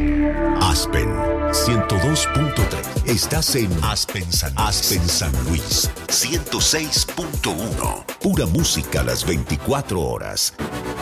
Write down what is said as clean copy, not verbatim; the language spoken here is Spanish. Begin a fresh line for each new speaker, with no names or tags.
Aspen 102.3. Estás en Aspen San Luis 106.1. Pura música las 24 horas.